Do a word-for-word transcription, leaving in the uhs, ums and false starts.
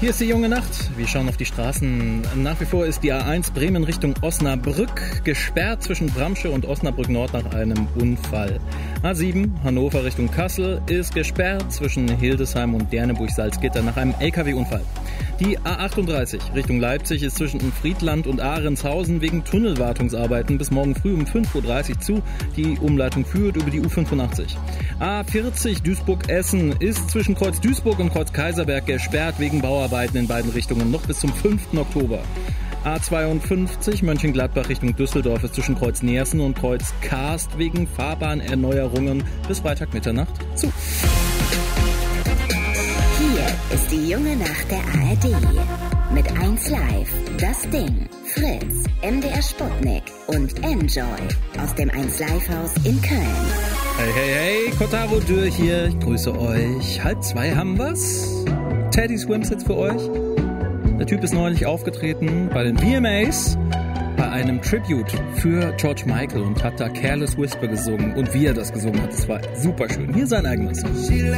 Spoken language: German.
Hier ist die junge Nacht. Wir schauen auf die Straßen. Nach wie vor ist die A eins Bremen Richtung Osnabrück gesperrt zwischen Bramsche und Osnabrück Nord nach einem Unfall. A sieben Hannover Richtung Kassel ist gesperrt zwischen Hildesheim und Derneburg-Salzgitter nach einem L K W-Unfall. Die A achtunddreißig Richtung Leipzig ist zwischen Friedland und Ahrenshausen wegen Tunnelwartungsarbeiten bis morgen früh um fünf Uhr dreißig zu. Die Umleitung führt über die U fünfundachtzig. A vierzig Duisburg-Essen ist zwischen Kreuz Duisburg und Kreuz Kaiserberg gesperrt wegen Bauarbeiten in beiden Richtungen noch bis zum fünften Oktober. A zweiundfünfzig Mönchengladbach Richtung Düsseldorf ist zwischen Kreuz Neersen und Kreuz Karst wegen Fahrbahnerneuerungen bis Freitag Mitternacht zu. Hier ist die junge Nacht der A R D. Mit eins Live, Das Ding, Fritz, M D R Sputnik und Enjoy aus dem eins Live Haus in Köln. Hey, hey, hey, Kotaro Dürr hier, ich grüße euch. Halb zwei haben wir's. Teddy Swims jetzt für euch. Der Typ ist neulich aufgetreten bei den V M As bei einem Tribute für George Michael und hat da Careless Whisper gesungen. Und wie er das gesungen hat, das war super schön. Hier sein eigenes.